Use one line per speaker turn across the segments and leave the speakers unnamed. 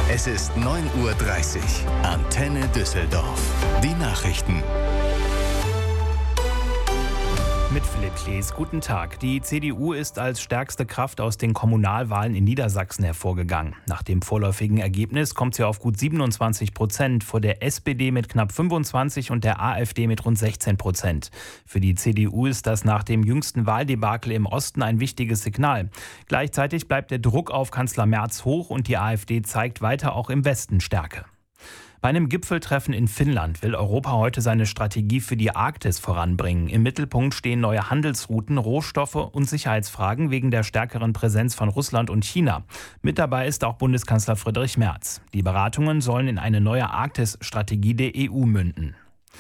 Es ist 9:30 Uhr. Antenne Düsseldorf. Die Nachrichten.
Mit Philipp Klees, guten Tag. Die CDU ist als stärkste Kraft aus den Kommunalwahlen in Niedersachsen hervorgegangen. Nach dem vorläufigen Ergebnis kommt sie auf gut 27%, vor der SPD mit knapp 25% und der AfD mit rund 16%. Für die CDU ist das nach dem jüngsten Wahldebakel im Osten ein wichtiges Signal. Gleichzeitig bleibt der Druck auf Kanzler Merz hoch und die AfD zeigt weiter auch im Westen Stärke. Bei einem Gipfeltreffen in Finnland will Europa heute seine Strategie für die Arktis voranbringen. Im Mittelpunkt stehen neue Handelsrouten, Rohstoffe und Sicherheitsfragen wegen der stärkeren Präsenz von Russland und China. Mit dabei ist auch Bundeskanzler Friedrich Merz. Die Beratungen sollen in eine neue Arktis-Strategie der EU münden.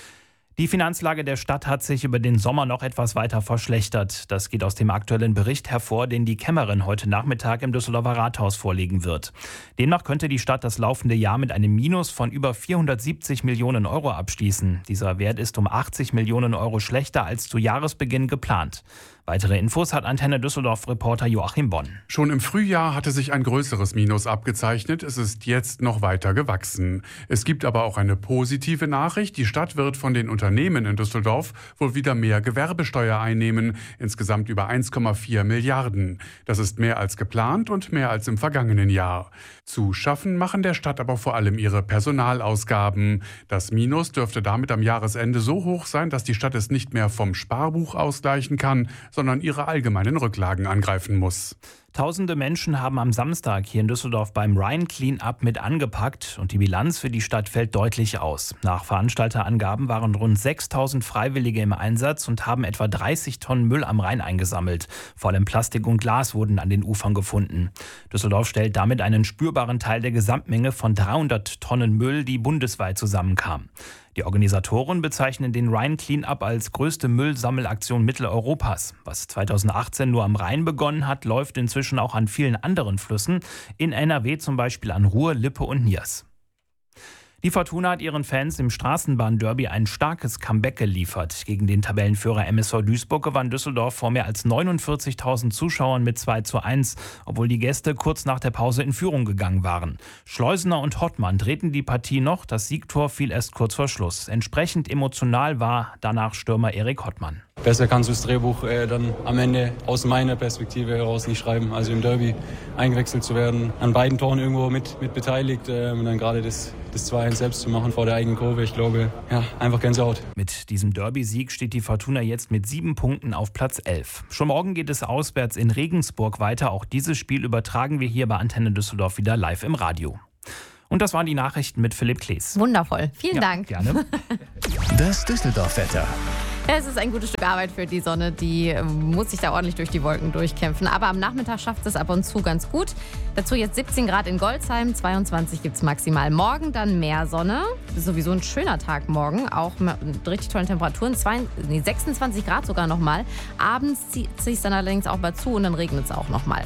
Die Finanzlage der Stadt hat sich über den Sommer noch etwas weiter verschlechtert. Das geht aus dem aktuellen Bericht hervor, den die Kämmerin heute Nachmittag im Düsseldorfer Rathaus vorlegen wird. Demnach könnte die Stadt das laufende Jahr mit einem Minus von über 470 Millionen Euro abschließen. Dieser Wert ist um 80 Millionen Euro schlechter als zu Jahresbeginn geplant. Weitere Infos hat Antenne Düsseldorf-Reporter Joachim Bonn.
Schon im Frühjahr hatte sich ein größeres Minus abgezeichnet. Es ist jetzt noch weiter gewachsen. Es gibt aber auch eine positive Nachricht. Die Stadt wird von den Unternehmen in Düsseldorf wohl wieder mehr Gewerbesteuer einnehmen. Insgesamt über 1,4 Milliarden. Das ist mehr als geplant und mehr als im vergangenen Jahr. Zu schaffen machen der Stadt aber vor allem ihre Personalausgaben. Das Minus dürfte damit am Jahresende so hoch sein, dass die Stadt es nicht mehr vom Sparbuch ausgleichen kann, sondern ihre allgemeinen Rücklagen angreifen muss.
Tausende Menschen haben am Samstag hier in Düsseldorf beim Rhein Clean-up mit angepackt und die Bilanz für die Stadt fällt deutlich aus. Nach Veranstalterangaben waren rund 6.000 Freiwillige im Einsatz und haben etwa 30 Tonnen Müll am Rhein eingesammelt. Vor allem Plastik und Glas wurden an den Ufern gefunden. Düsseldorf stellt damit einen spürbaren Teil der Gesamtmenge von 300 Tonnen Müll, die bundesweit zusammenkam. Die Organisatoren bezeichnen den Rhein Clean-up als größte Müllsammelaktion Mitteleuropas. Was 2018 nur am Rhein begonnen hat, läuft inzwischen auch an vielen anderen Flüssen. In NRW zum Beispiel an Ruhr, Lippe und Niers. Die Fortuna hat ihren Fans im Straßenbahnderby ein starkes Comeback geliefert. Gegen den Tabellenführer MSV Duisburg gewann Düsseldorf vor mehr als 49.000 Zuschauern mit 2:1, obwohl die Gäste kurz nach der Pause in Führung gegangen waren. Schleusener und Hottmann drehten die Partie noch, das Siegtor fiel erst kurz vor Schluss. Entsprechend emotional war danach Stürmer Erik Hottmann.
Besser kannst du das Drehbuch dann am Ende aus meiner Perspektive heraus nicht schreiben. Also im Derby eingewechselt zu werden, an beiden Toren irgendwo mit beteiligt und dann gerade das 2:1 selbst zu machen vor der eigenen Kurve. Ich glaube, ja, einfach Gänsehaut.
Mit diesem Derby-Sieg steht die Fortuna jetzt mit 7 Punkten auf Platz 11. Schon morgen geht es auswärts in Regensburg weiter. Auch dieses Spiel übertragen wir hier bei Antenne Düsseldorf wieder live im Radio. Und das waren die Nachrichten mit Philipp Klees.
Wundervoll. Vielen Dank.
Gerne.
Das Düsseldorf-Wetter.
Es ist ein gutes Stück Arbeit für die Sonne, die muss sich da ordentlich durch die Wolken durchkämpfen. Aber am Nachmittag schafft es ab und zu ganz gut. Dazu jetzt 17 Grad in Goldsheim, 22 gibt es maximal. Morgen dann mehr Sonne. Das ist sowieso ein schöner Tag morgen, auch mit richtig tollen Temperaturen. 26 Grad sogar nochmal. Abends zieht es sich dann allerdings auch mal zu und dann regnet es auch nochmal.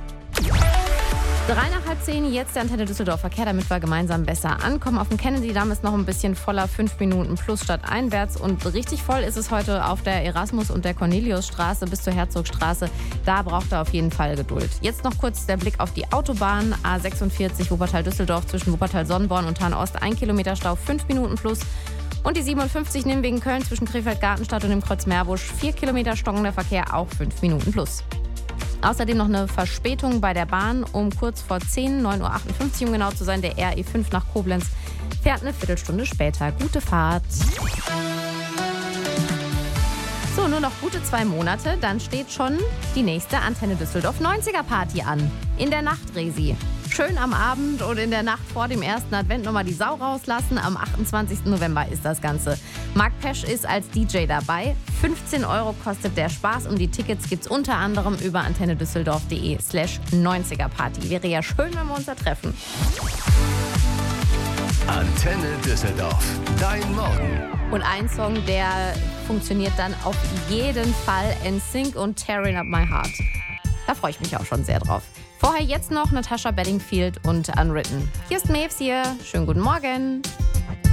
9:03, jetzt der Antenne Düsseldorf Verkehr, damit wir gemeinsam besser ankommen. Auf dem Kennedy-Damm ist noch ein bisschen voller, 5 Minuten plus stadteinwärts. Und richtig voll ist es heute auf der Erasmus- und der Corneliusstraße bis zur Herzogstraße. Da braucht er auf jeden Fall Geduld. Jetzt noch kurz der Blick auf die Autobahn. A46 Wuppertal-Düsseldorf zwischen Wuppertal-Sonnenborn und Hahn-Ost, 1 Kilometer Stau, 5 Minuten plus. Und die 57 Nimwegen Köln zwischen Krefeld-Gartenstadt und dem Kreuz Meerbusch, 4 Kilometer stockender Verkehr, auch 5 Minuten plus. Außerdem noch eine Verspätung bei der Bahn um kurz vor 10, 9:58 Uhr um genau zu sein. Der RE5 nach Koblenz fährt eine Viertelstunde später. Gute Fahrt. So, nur noch gute 2 Monate, dann steht schon die nächste Antenne Düsseldorf 90er Party an. In der Nacht, Resi. Schön am Abend und in der Nacht vor dem ersten Advent nochmal die Sau rauslassen. Am 28. November ist das Ganze. Marc Pesch ist als DJ dabei. 15 € kostet der Spaß und die Tickets gibt's unter anderem über antennedüsseldorf.de/90er-Party. Wäre ja schön, wenn wir uns da treffen.
Antenne Düsseldorf. Dein Morgen.
Und ein Song, der funktioniert dann auf jeden Fall. NSYNC und Tearing Up My Heart. Da freue ich mich auch schon sehr drauf. Vorher jetzt noch Natasha Bedingfield und Unwritten. Hier ist Maves hier. Schönen guten Morgen.